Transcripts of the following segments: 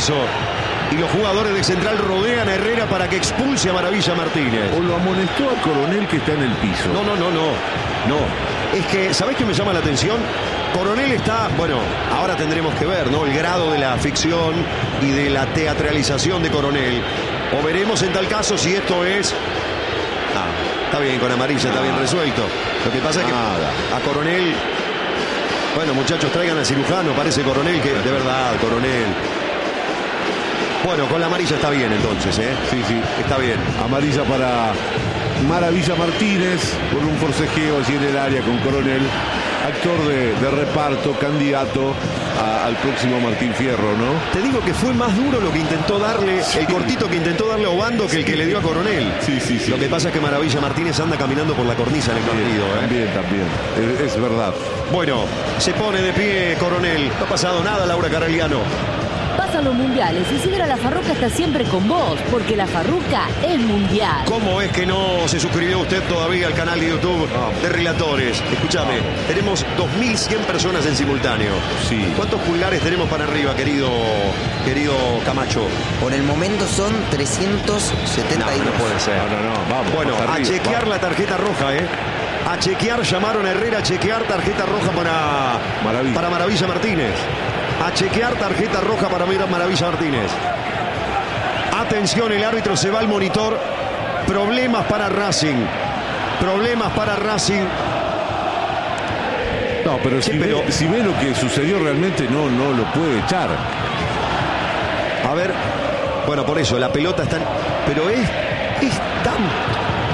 piso. Y los jugadores de Central rodean a Herrera para que expulse a Maravilla Martínez. O lo amonestó a Coronel, que está en el piso. No. Es que, ¿sabés qué me llama la atención? Coronel está, bueno, ahora tendremos que ver, ¿no? El grado de la ficción y de la teatralización de Coronel. O veremos en tal caso si esto es... está bien, con amarilla está bien resuelto. Lo que pasa es que a Coronel... Bueno, muchachos, traigan al cirujano, parece Coronel que... De verdad, Coronel... Bueno, con la amarilla está bien entonces, ¿eh? Sí, está bien. Amarilla para Maravilla Martínez, por un forcejeo allí en el área con Coronel. Actor de reparto, candidato al próximo Martín Fierro, ¿no? Te digo que fue más duro lo que intentó darle, el cortito que intentó darle a Obando que el que le dio a Coronel. Sí. Lo que pasa es que Maravilla Martínez anda caminando por la cornisa en el partido, ¿eh? También. Es verdad. Bueno, se pone de pie Coronel. No ha pasado nada, Laura Careliano. Pasan los mundiales. Isidora La Farruca está siempre con vos, porque La Farruca es mundial. ¿Cómo es que no se suscribió usted todavía al canal de YouTube de Relatores? Escúchame, tenemos 2.100 personas en simultáneo. Sí. ¿Cuántos pulgares tenemos para arriba, querido Camacho? Por el momento son 372. No puede ser. No, vamos. Bueno, a chequear la tarjeta roja, A chequear, llamaron a Herrera a chequear tarjeta roja para Maravilla Martínez. A chequear tarjeta roja para Maravilla Martínez. Atención, el árbitro se va al monitor. Problemas para Racing. No, pero si ve lo que sucedió realmente no lo puede echar. A ver, bueno, por eso, la pelota está... Pero es tan...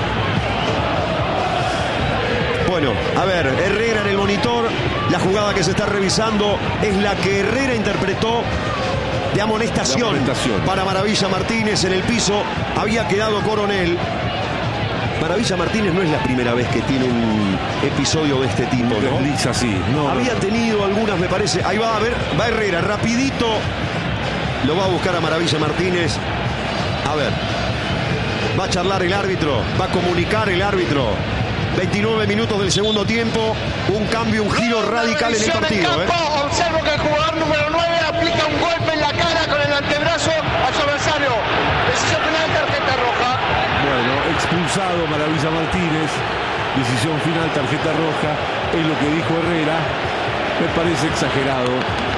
Bueno, a ver, Herrera en el monitor. La jugada que se está revisando es la que Herrera interpretó de amonestación para Maravilla Martínez en el piso. Había quedado Coronel. Maravilla Martínez no es la primera vez que tiene un episodio de este tipo, ¿no? Desliza así. Había tenido algunas, me parece. Ahí va, a ver, va Herrera, rapidito. Lo va a buscar a Maravilla Martínez. A ver, va a charlar el árbitro, va a comunicar el árbitro. 29 minutos del segundo tiempo, un cambio, un giro radical en el partido. Observo que el jugador número 9 aplica un golpe en la cara con el antebrazo a su adversario. Decisión final, tarjeta roja. Bueno, expulsado Maravilla Martínez. Decisión final, tarjeta roja. Es lo que dijo Herrera. Me parece exagerado.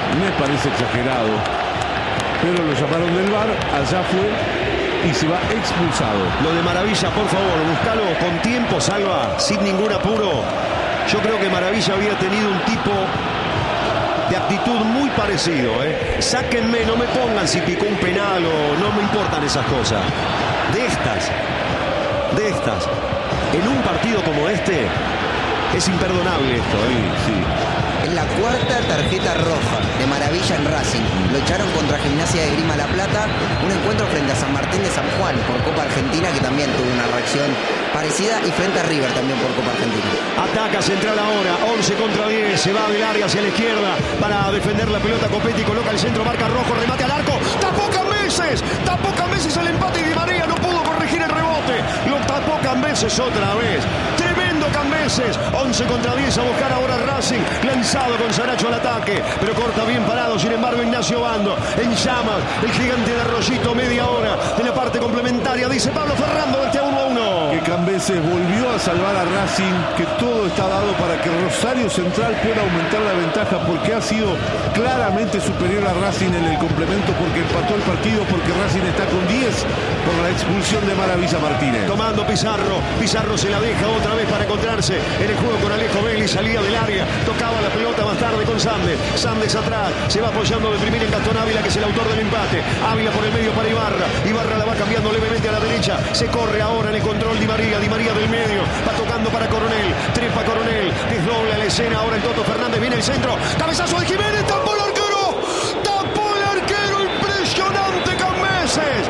Pero lo llamaron del VAR, allá fue y se va expulsado. Lo de Maravilla, por favor, buscalo con tiempo, Salva, sin ningún apuro. Yo creo que Maravilla había tenido un tipo de actitud muy parecido, Sáquenme, no me pongan si picó un penal o no me importan esas cosas. De estas, en un partido como este, es imperdonable esto, Sí. Es la cuarta tarjeta roja de Maravilla en Racing. Lo echaron contra Gimnasia de Grima La Plata. Un encuentro frente a San Martín de San Juan por Copa Argentina, que también tuvo una reacción parecida, y frente a River también por Copa Argentina. Ataca Central ahora, 11 contra 10. Se va del área hacia la izquierda para defender la pelota. Copetti coloca el centro, marca rojo, remate al arco. Tapó Cambeses el empate y Di María no pudo corregir el rebote. Lo tapó Cambeses otra vez. Tremendo Cambeses. 11 contra 10 a buscar ahora Racing. Lanzado con Saracho al ataque, pero corta bien parado. Sin embargo, Ignacio Obando en llamas. El gigante de Arroyito, media hora de la parte complementaria. Dice Pablo Ferrando, este a 1-1. Que Cambeses volvió a salvar a Racing, que todo está dado para que Rosario Central pueda aumentar la ventaja, porque ha sido claramente superior a Racing en el complemento, porque empató el partido, porque Racing está con 10 por la expulsión de Maravilla Martínez. Tomando Pizarro se la deja otra vez para encontrarse en el juego con Alejo Vélez. Salía del área, tocaba la pelota más tarde con Sandes atrás, se va apoyando de primera en Gastón Ávila, que es el autor del empate. Ávila por el medio para Ibarra la va cambiando levemente a la derecha. Se corre ahora en el control Di María del medio, va tocando para Coronel, trepa Coronel, desdobla la escena ahora el Toto Fernández, viene el centro, cabezazo de Jiménez, tapó el arquero, impresionante Cambeses,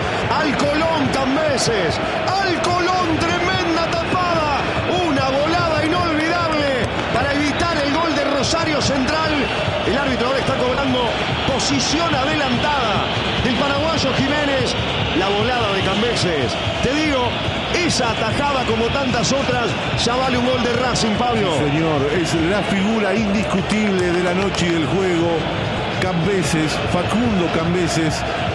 al Colón, tremenda tapada, una volada inolvidable para evitar el gol de Rosario Central. El árbitro ahora está cobrando posición adelantada del paraguayo Jiménez. La volada de Cambeses, te digo, esa atajada como tantas otras ya vale un gol de Racing, Pablo. Sí, señor, es la figura indiscutible de la noche y del juego. Cambeses, Facundo Cambeses,